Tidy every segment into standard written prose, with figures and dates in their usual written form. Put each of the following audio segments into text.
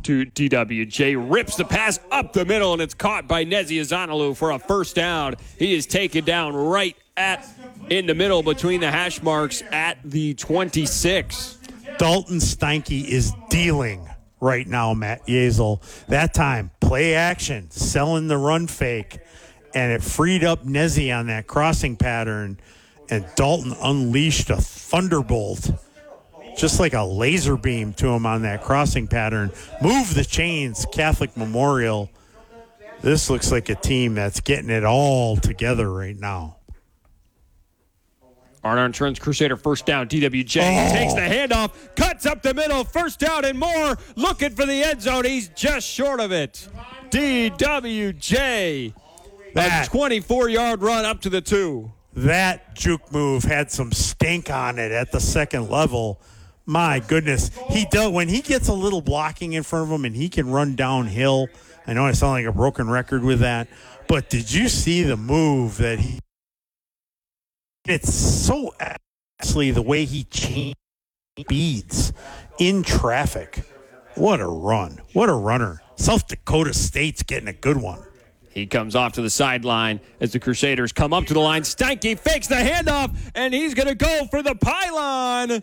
to DWJ. Rips the pass up the middle, and it's caught by Nezzy Azanalu for a first down. He is taken down right in the middle between the hash marks at the 26. Dalton Steinke is dealing right now, Matt Yazel. That time, play action, selling the run fake, and it freed up Nezzy on that crossing pattern, and Dalton unleashed a thunderbolt, just like a laser beam to him on that crossing pattern. Move the chains, Catholic Memorial. This looks like a team that's getting it all together right now. Arnott Insurance Crusader first down. DWJ takes the handoff, cuts up the middle, first down and more. Looking for the end zone. He's just short of it. DWJ. A 24-yard run up to the 2. That juke move had some stink on it at the second level. My goodness. When he gets a little blocking in front of him and he can run downhill. I know I sound like a broken record with that, but did you see the move that it's so actually the way he changed speeds in traffic. What a run. What a runner. South Dakota State's getting a good one. He comes off to the sideline as the Crusaders come up to the line. Steinke fakes the handoff, and he's going to go for the pylon.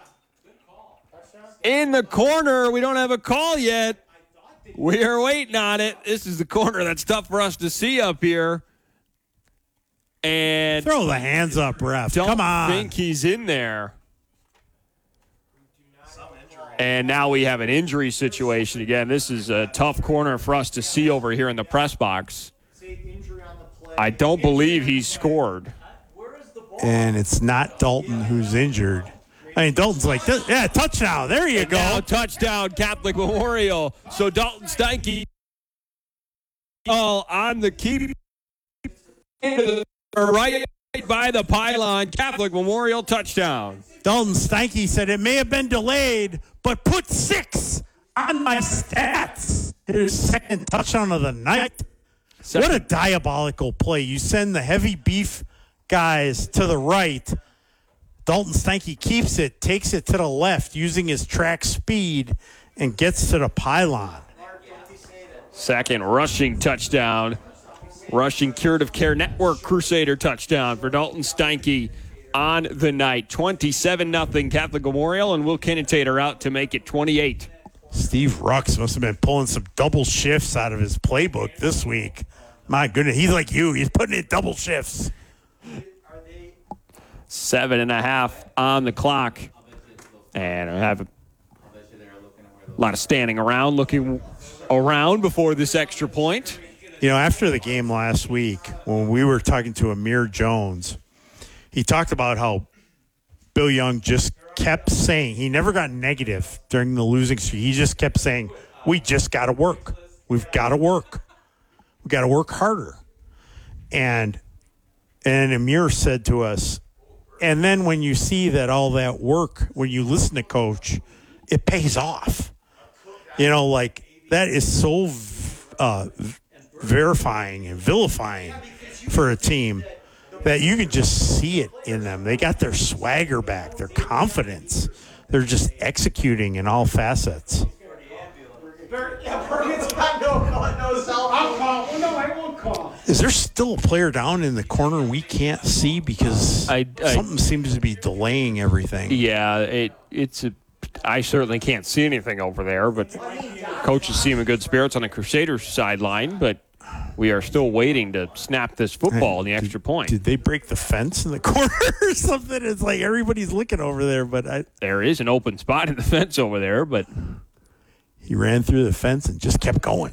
In the corner. We don't have a call yet. We are waiting on it. This is the corner that's tough for us to see up here. And throw the hands up, ref. Come on. Don't think he's in there. And now we have an injury situation again. This is a tough corner for us to see over here in the press box. I don't believe he scored. And it's not Dalton who's injured. I mean, Dalton's like, yeah, touchdown. There you go. Now, touchdown, Catholic Memorial. So Dalton Steinke on the keep right by the pylon. Catholic Memorial touchdown. Dalton Steinke said it may have been delayed, but put 6 on my stats. His second touchdown of the night. What a diabolical play. You send the heavy beef guys to the right. Dalton Steinke keeps it, takes it to the left using his track speed, and gets to the pylon. Second rushing touchdown. Rushing Curative Care Network Crusader touchdown for Dalton Steinke on the night. 27-0 Catholic Memorial, and Will Kinnitator out to make it 28. Steve Rux must have been pulling some double shifts out of his playbook this week. My goodness, he's like you. He's putting in double shifts. 7.5 on the clock. And I have a lot of standing around, looking around before this extra point. You know, after the game last week, when we were talking to Amir Jones, he talked about how Bill Young just kept saying, he never got negative during the losing streak. He just kept saying, we just got to work. We've got to work. We've got to work harder. And Amir said to us, and then when you see that all that work, when you listen to Coach, it pays off. You know, like that is so verifying and vilifying for a team that you can just see it in them. They got their swagger back, their confidence. They're just executing in all facets. Is there still a player down in the corner we can't see because something seems to be delaying everything? Yeah, I certainly can't see anything over there, but coaches seem in good spirits on the Crusaders sideline, but we are still waiting to snap this football in the extra point. Did they break the fence in the corner or something? It's like everybody's looking over there, but there is an open spot in the fence over there, but he ran through the fence and just kept going.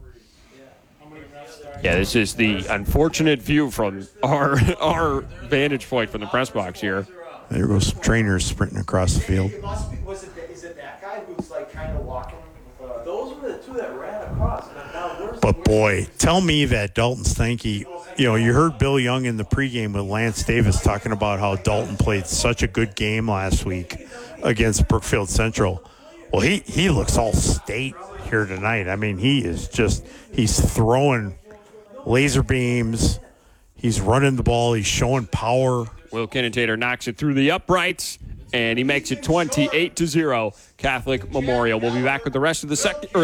Yeah, this is the unfortunate view from our vantage point from the press box here. There goes some trainers sprinting across the field. Is it that guy who's like kind of walking? Those were the two that ran across. But boy, tell me that Dalton Steinke, you know, you heard Bill Young in the pregame with Lance Davis talking about how Dalton played such a good game last week against Brookfield Central. Well, he looks all state here tonight. I mean, he's throwing laser beams. He's running the ball. He's showing power. Will Kinnitator knocks it through the uprights, and he makes it 28-0 Catholic Memorial. We'll be back with the rest of the second.